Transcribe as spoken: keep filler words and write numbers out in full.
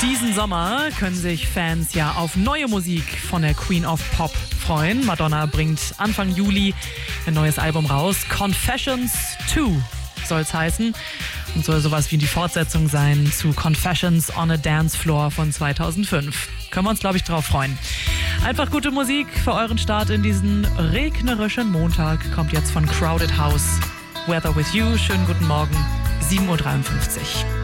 Diesen Sommer können sich Fans ja auf neue Musik von der Queen of Pop freuen. Madonna bringt Anfang Juli ein neues Album raus. Confessions zwei soll es heißen. Und soll sowas wie die Fortsetzung sein zu Confessions on a Dance Floor von zweitausendfünf. Können wir uns, glaube ich, drauf freuen. Einfach gute Musik für euren Start in diesen regnerischen Montag kommt jetzt von Crowded House. Weather with You, schönen guten Morgen, sieben Uhr dreiundfünfzig.